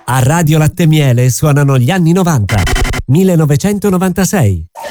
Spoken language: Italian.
A Radio Latte e Miele suonano gli anni 90. 1996.